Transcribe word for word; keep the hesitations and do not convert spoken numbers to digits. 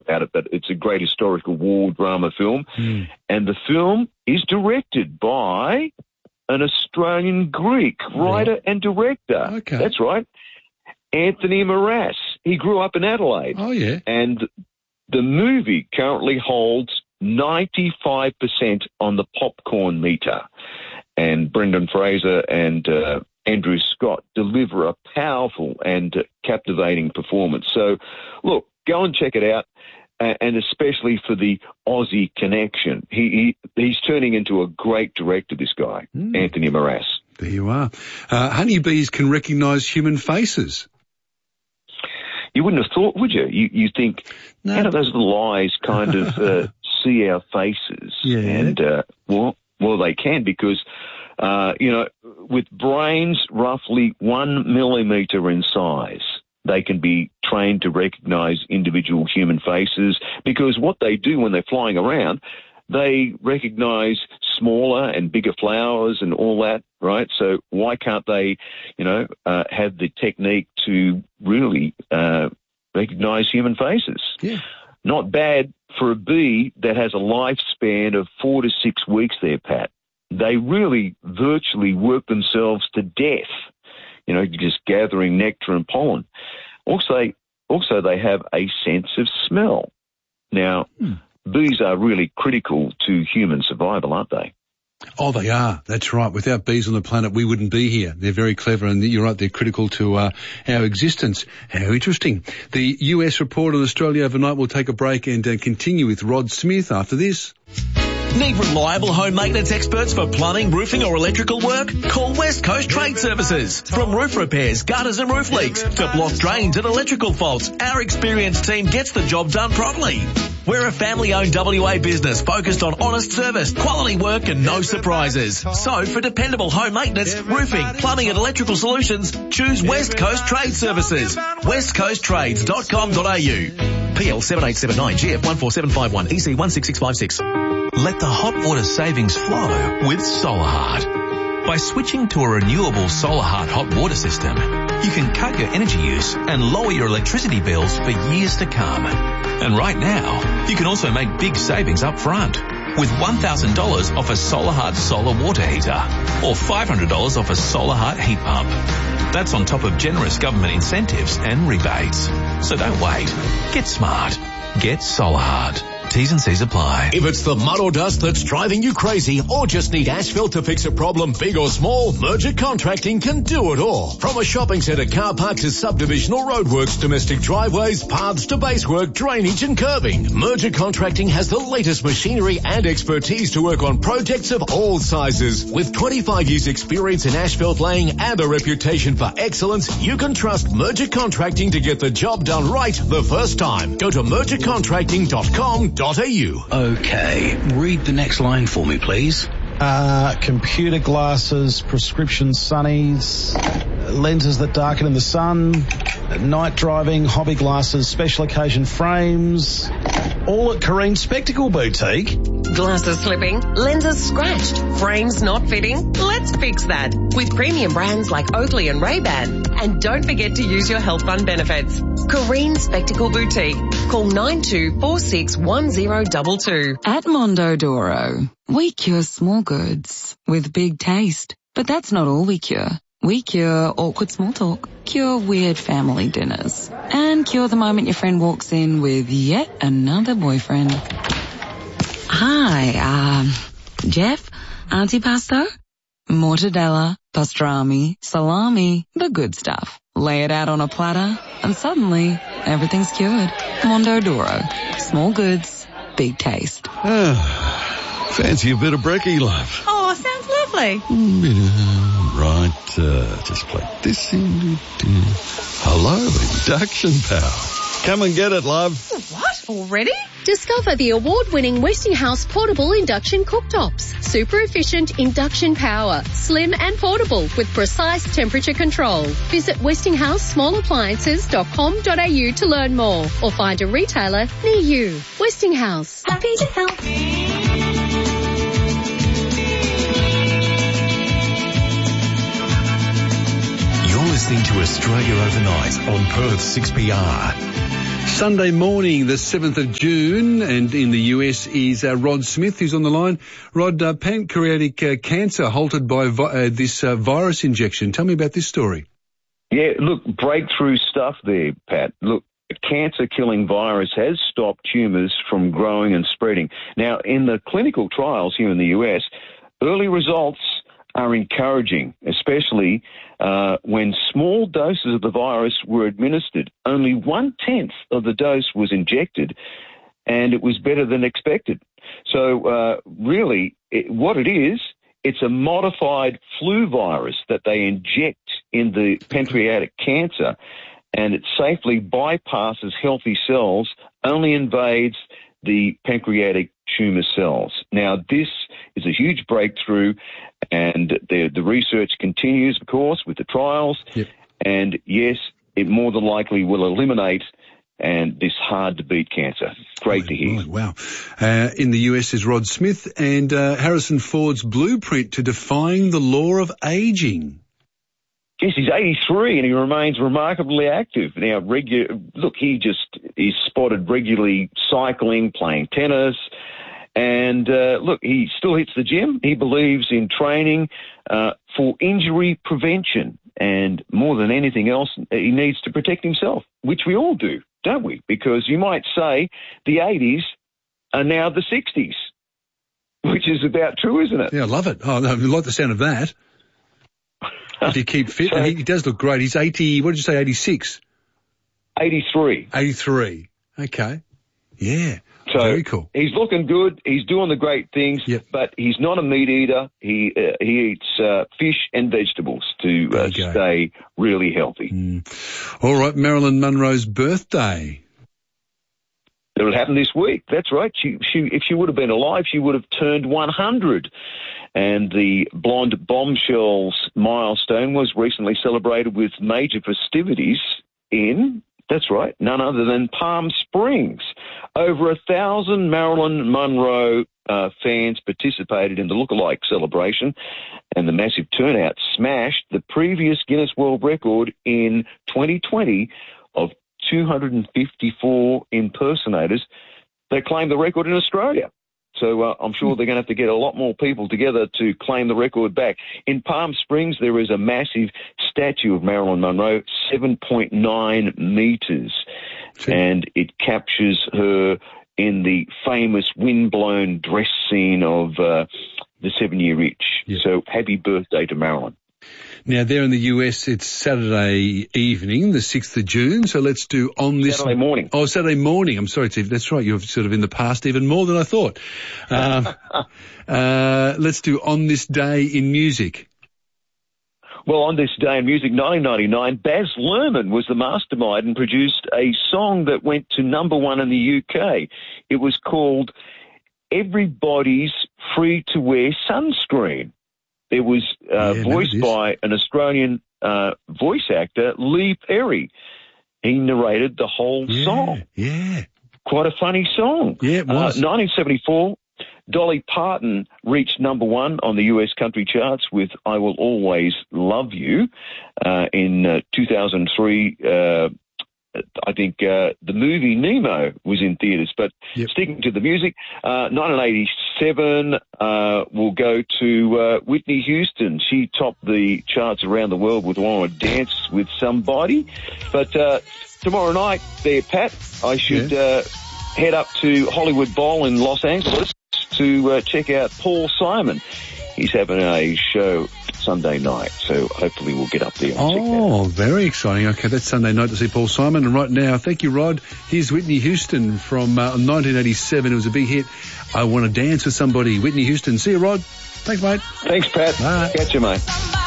about it, but it's a great historical war drama film. Mm. And the film is directed by an Australian Greek writer yeah. and director. Okay. That's right. Anthony Morass. He grew up in Adelaide. Oh, yeah. And the movie currently holds ninety-five percent on the popcorn meter. And Brendan Fraser and uh, Andrew Scott deliver a powerful and uh, captivating performance. So, look, go and check it out, uh, and especially for the Aussie connection. He, he He's turning into a great director, this guy, mm. Anthony Morass. There you are. Uh, honeybees can recognise human faces. You wouldn't have thought, would you? You, you think, no. How do those little eyes kind of uh, see our faces? Yeah. And, uh, well... Well, they can because, uh, you know, with brains roughly one millimetre in size, they can be trained to recognise individual human faces because what they do when they're flying around, they recognise smaller and bigger flowers and all that, right? So why can't they, you know, uh, have the technique to really uh, recognise human faces? Yeah. Not bad for a bee that has a lifespan of four to six weeks there, Pat. They really virtually work themselves to death, you know, just gathering nectar and pollen. Also, also they have a sense of smell. Now, hmm. bees are really critical to human survival, aren't they? Oh, they are. That's right. Without bees on the planet, we wouldn't be here. They're very clever, and you're right, they're critical to uh, our existence. How interesting. The U S report on Australia overnight will take a break and uh, continue with Rod Smith after this. Need reliable home maintenance experts for plumbing, roofing or electrical work? Call West Coast Trade Services. From roof repairs, gutters and roof leaks to blocked drains and electrical faults, our experienced team gets the job done properly. We're a family-owned W A business focused on honest service, quality work and no surprises. So for dependable home maintenance, roofing, plumbing and electrical solutions, choose West Coast Trade Services. west coast trades dot com dot a u. P L seven eight seven nine G F one four seven five one E C one six six five six. Let the hot water savings flow with SolarHeart. By switching to a renewable SolarHeart hot water system, you can cut your energy use and lower your electricity bills for years to come. And right now, you can also make big savings up front with one thousand dollars off a SolarHeart solar water heater or five hundred dollars off a SolarHeart heat pump. That's on top of generous government incentives and rebates. So don't wait. Get smart. Get SolarHeart. T's and C's apply. If it's the mud or dust that's driving you crazy or just need asphalt to fix a problem big or small, Merger Contracting can do it all. From a shopping centre, car park to subdivisional roadworks, domestic driveways, paths to basework, drainage and curbing, Merger Contracting has the latest machinery and expertise to work on projects of all sizes. With twenty-five years experience in asphalt laying and a reputation for excellence, you can trust Merger Contracting to get the job done right the first time. Go to merger contracting dot com dot a u. Okay, read the next line for me, please. Uh, computer glasses, prescription sunnies, lenses that darken in the sun, night driving, hobby glasses, special occasion frames, all at Kareem Spectacle Boutique. Glasses slipping, lenses scratched, frames not fitting? Let's fix that with premium brands like Oakley and Ray-Ban. And don't forget to use your health fund benefits. Kareem Spectacle Boutique. Call nine two four six one zero two two. At Mondodoro, we cure small goods with big taste. But that's not all we cure. We cure awkward small talk, cure weird family dinners, and cure the moment your friend walks in with yet another boyfriend. Hi, um, Jeff, antipasto, mortadella, pastrami, salami, the good stuff. Lay it out on a platter, and suddenly everything's cured. Mondodoro, small goods, big taste. Fancy a bit of brekkie, love? Oh, sounds lovely. Mm, right, uh, just play this in. Hello, induction power. Come and get it, love. What? Already? Discover the award-winning Westinghouse portable induction cooktops. Super efficient induction power, slim and portable with precise temperature control. Visit westinghouse small appliances dot com dot a u to learn more or find a retailer near you. Westinghouse. Happy to help. You're listening to Australia Overnight on Perth six P R. Sunday morning, the seventh of June, and in the U S is uh, Rod Smith, who's on the line. Rod, uh, pancreatic uh, cancer halted by vi- uh, this uh, virus injection. Tell me about this story. Yeah, look, breakthrough stuff there, Pat. Look, a cancer-killing virus has stopped tumours from growing and spreading. Now, in the clinical trials here in the U S, early results are encouraging, especially uh, when small doses of the virus were administered. Only one-tenth of the dose was injected, and it was better than expected. So uh, really, it, what it is, it's a modified flu virus that they inject in the pancreatic cancer, and it safely bypasses healthy cells, only invades the pancreatic tumour cells. Now, this is a huge breakthrough, and the, the research continues, of course, with the trials. Yep. And yes, it more than likely will eliminate and this hard-to-beat cancer. Great right, to hear. Right, wow. Uh, in the U S is Rod Smith and uh, Harrison Ford's blueprint to defying the law of ageing. Yes, he's eighty-three and he remains remarkably active. Now, regu- look, he just is spotted regularly cycling, playing tennis, and uh, look, he still hits the gym. He believes in training uh, for injury prevention, and more than anything else, he needs to protect himself, which we all do, don't we? Because you might say the eighties are now the sixties, which is about true, isn't it? Yeah, I love it. Oh, I like the sound of that. If you keep fit, so, and he, he does look great. He's eighty, what did you say, eighty-six? eighty-three. eighty-three. Okay. Yeah. So very cool. He's looking good. He's doing the great things, yep. but he's not a meat eater. He uh, he eats uh, fish and vegetables to uh, stay really healthy. Mm. All right, Marilyn Monroe's birthday. It'll happen this week. That's right. She, she, if she would have been alive, she would have turned one hundred. And the blonde bombshells milestone was recently celebrated with major festivities in, that's right, none other than Palm Springs. Over a thousand Marilyn Monroe uh, fans participated in the lookalike celebration, and the massive turnout smashed the previous Guinness World Record in twenty twenty of two hundred fifty-four impersonators that claimed the record in Australia. So uh, I'm sure they're going to have to get a lot more people together to claim the record back. In Palm Springs, there is a massive statue of Marilyn Monroe, seven point nine metres, sure. and it captures her in the famous windblown dress scene of uh, The Seven-Year Itch. Yeah. So happy birthday to Marilyn. Now, there in the U S, it's Saturday evening, the sixth of June, so let's do on this... Saturday morning. Oh, Saturday morning. I'm sorry, Steve. That's right. You're sort of in the past even more than I thought. Uh, uh, let's do on this day in music. Well, on this day in music, nineteen ninety-nine, Baz Luhrmann was the mastermind and produced a song that went to number one in the U K. It was called Everybody's Free to Wear Sunscreen. It was uh, yeah, voiced by an Australian uh, voice actor, Lee Perry. He narrated the whole yeah, song. Yeah. Quite a funny song. Yeah, it was. Uh, nineteen seventy-four, Dolly Parton reached number one on the U S country charts with I Will Always Love You. Uh, in uh, two thousand three, uh, I think uh, the movie Nemo was in theatres. But yep. sticking to the music, uh, nineteen eighty-seven uh, will go to uh, Whitney Houston. She topped the charts around the world with Wanna Dance with Somebody. But uh, tomorrow night there, Pat, I should yeah. uh, head up to Hollywood Bowl in Los Angeles to uh, check out Paul Simon. He's having a show Sunday night, so hopefully we'll get up there and oh, check that out. Very exciting. Okay, that's Sunday night to see Paul Simon. And right now, thank you, Rod. Here's Whitney Houston from uh, nineteen eighty-seven. It was a big hit. I Want to Dance with Somebody. Whitney Houston. See you, Rod. Thanks, mate. Thanks, Pat. Bye. Catch you, mate.